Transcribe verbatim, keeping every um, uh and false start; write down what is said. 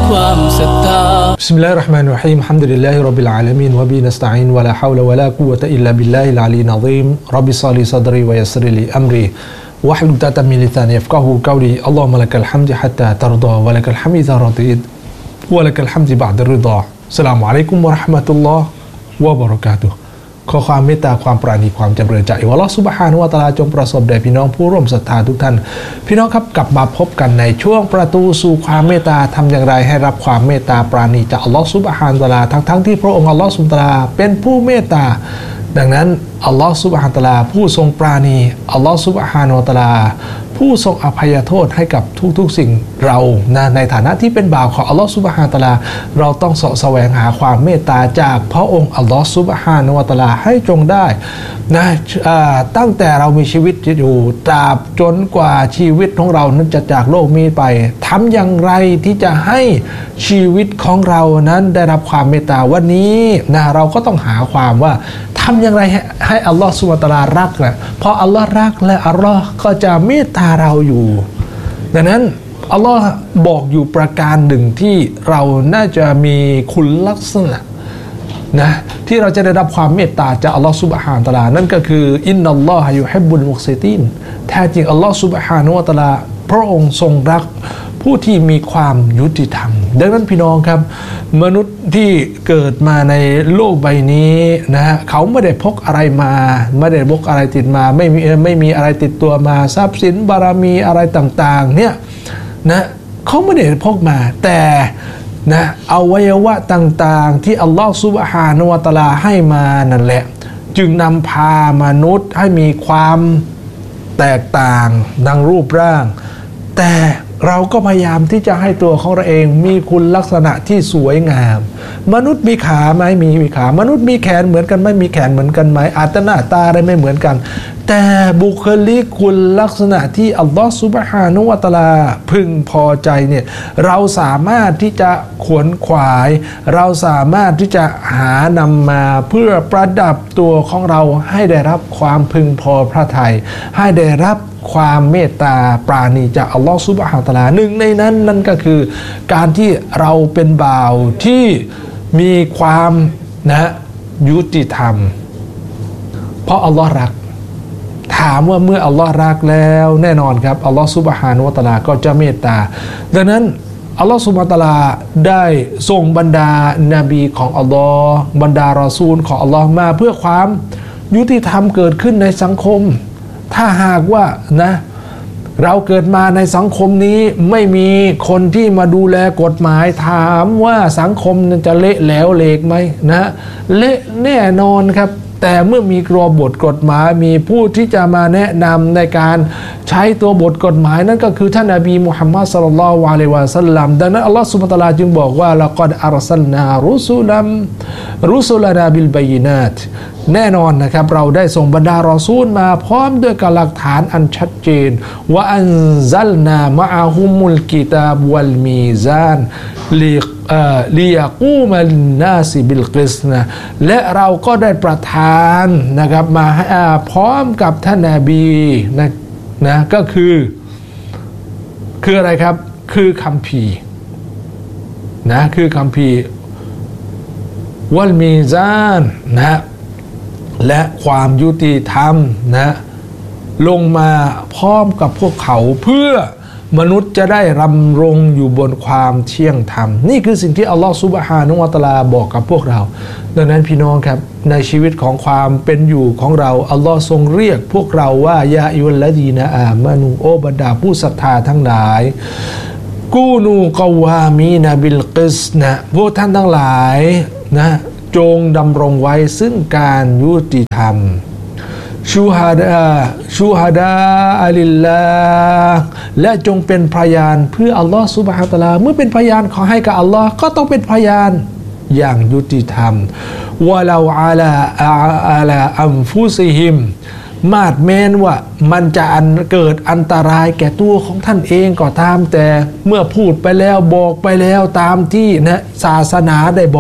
ความศรัทธาบิสมิลลาฮิรเราะห์มานิรเราะฮีมฮัมดุลิลลาฮิร็อบบิลอาลามีนวะบินัสตะอีนวะลาฮาวละวะลากุวะตะอิลลาบิลลาฮิลอาลีลอะซีมร็อบบิศอลิศอดรีวะยัสริลิอัมรีวะฮลุล อุกดะตัมมินลิซานียัฟกะฮูกอลีอัลลอฮุมมะลักัลฮัมดุฮัตตาตัรฎอวะลักัลฮัมดุอิซารอฎีตวะลักัลฮัมดุบะอ์ดะรริฎออัสสลามุอะลัยกุมวะเราะห์มะตุลลอฮ์วะบะเราะกาตุฮ์ขอความเมตตาความปราณีความจำเริญจากอัลเลาะห์ซุบฮานะฮูวะตะอาลาจงประสบแด่พี่น้องผู้ร่วมศรัทธาทุกท่านพี่น้องครับกลับมาพบกันในช่วงประตูสู่ความเมตตาทำอย่างไรให้รับความเมตตาปราณีจากอัลเลาะห์ซุบฮานะฮูวะตะอาลาทั้งทั้งที่พระองค์อัลเลาะห์ซุบฮานะฮูวะตะอาลาเป็นผู้เมตตาดังนั้นอัลเลาะห์ซุบฮานะฮูวะตะอาลาผู้ทรงปราณีอัลเลาะห์ซุบฮานะฮูวะตะอาลาผู้ทรงอภัยโทษให้กับทุกๆสิ่งเรานะในฐานะที่เป็นบ่าวของอัลเลาะห์ซุบฮานะฮูวะตะอาลาเราต้องเสาะแสวงหาความเมตตาจากพระองค์อัลเลาะห์ซุบฮานะฮูวะตะอาลาให้จงได้นะตั้งแต่เรามีชีวิตอยู่ตราบจนกว่าชีวิตของเรานั้นจะจากโลกนี้ไปทำอย่างไรที่จะให้ชีวิตของเรานั้นได้รับความเมตตาวันนี้นะเราก็ต้องหาความว่าทำอย่างไรให้ให้อัลลอฮฺซุบฮานะฮูวะตะอาลารักนะเพราะอัลลอฮ์รักและอัลลอฮ์ก็จะเมตตาเราอยู่ดังนั้นอัลลอฮ์บอกอยู่ประการหนึ่งที่เราน่าจะมีคุณลักษณะนะที่เราจะได้รับความเมตตาจากอัลลอฮ์ซุบฮานะฮูวะตะอาลานั่นก็คืออินนัลลอฮะยุฮิบบุลมุกซิตีนแท้จริงอัลลอฮ์ซุบฮานะฮูวะตะอาลาพระองค์ทรงรักผู้ที่มีความยุติธรรมดังนั้นพี่น้องครับมนุษย์ที่เกิดมาในโลกใบนี้นะฮะเขาไม่ได้พกอะไรมาไม่ได้พกอะไรติดมาไม่มีไม่มีอะไรติดตัวมาทรัพย์สินบารมีอะไรต่างๆเนี่ยนะเขาไม่ได้พกมาแต่นะอวัยวะต่างๆที่อัลลอฮฺซุบฮานะฮูวะตะอาลาให้มานั่นแหละจึงนำพามนุษย์ให้มีความแตกต่างดังรูปร่างแต่เราก็พยายามที่จะให้ตัวของเราเองมีคุณลักษณะที่สวยงามมนุษย์มีขาไหมมีมีขามนุษย์มีแขนเหมือนกันไหมมีแขนเหมือนกันไหมอาจจะหน้าตาอะไรไม่เหมือนกันแต่บุคลิกคุณลักษณะที่อัลลอฮฺซุบฮานะฮูวะตะอาลาพึงพอใจเนี่ยเราสามารถที่จะขวนขวายเราสามารถที่จะหานำมาเพื่อประดับตัวของเราให้ได้รับความพึงพอพระทัยให้ได้รับความเมตตาปราณีจากอัลลอฮฺซุบฮานะฮูวะตะอาลาหนึ่งในนั้นนั่นก็คือการที่เราเป็นบ่าวที่มีความนะยุติธรรมเพราะอัลลอฮ์รักถามว่าเมื่ออัลลอฮ์รักแล้วแน่นอนครับอัลลอฮ์ซุบฮานะฮูวะตะอาลาก็จะเมตตาดังนั้นอัลลอฮ์ซุบฮานะฮูวะตะอาลาได้ส่งบรรดานบีของอัลลอฮ์บรรดารอซูลของอัลลอฮ์มาเพื่อความยุติธรรมเกิดขึ้นในสังคมถ้าหากว่านะเราเกิดมาในสังคมนี้ไม่มีคนที่มาดูแลกฎหมายถามว่าสังคมจะเละแหลวเหลกไหมนะเละแน่นอนครับแต่เมื่อมีกรอบทกฎหมายมีผู้ที่จะมาแนะนำในการใช้ตัวบทกฎหมายนั่นก็คือท่านนบีมุฮัมมัดศ็อลลัลลอฮุอะลัยฮิวะซัลลัมดังนั้นอัลลอฮฺซุบฮานะฮูวะตะอาลาจึงบอกว่าละกอดอัรซัลนารุสุลัมรุสุลนาบิลบัยนาตแน่นอนนะครับเราได้ส่งบรรดารอซูลมาพร้อมด้วยกับหลักฐานอันชัดเจนว่าอันซัลนามะอะฮุมุลกิตาบวัลมีซานลิลียกูมัลนาซิบิลกิสนะและเราก็ได้ประทานนะครับมาพร้อมกับท่านนบีนะนะก็คือคืออะไรครับคือคัมภีร์นะคือคัมภีร์วัลมีซานนะและความยุติธรรมนะลงมาพร้อมกับพวกเขาเพื่อมนุษย์จะได้รำรงอยู่บนความเที่ยงธรรมนี่คือสิ่งที่อัลลอฮฺซุบฮานะฮูวะตะอาลาบอกกับพวกเราดังนั้นพี่น้องครับในชีวิตของความเป็นอยู่ของเราอัลลอฮ์ทรงเรียกพวกเราว่ายาอิวัลลดีนะอามานูโอบรรดาผู้ศรัทธาทั้งหลายกูนูกวามีนาบิลกิสนะพวกท่านทั้งหลายนะจงดำรงไว้ซึ่งการยุติธรรมชูฮาดาชูฮาดาอัลิลลาและจงเป็นพยานเพื่ออัลลอฮฺซุบฮานะฮูวะตะอาลาเมื่อเป็นพยานขอให้กับอัลลอฮ์ก็ต้องเป็นพยานอย่างยุติธรรมวะลาอาลาอาลาอัมฟุซิฮิมมาดแม้นว่ามันจะอันเกิดอันตรายแก่ตัวของท่านเองก็ตามแต่เมื่อพูดไปแล้วบอกไปแล้วตามที่นะศาสนาได้บอก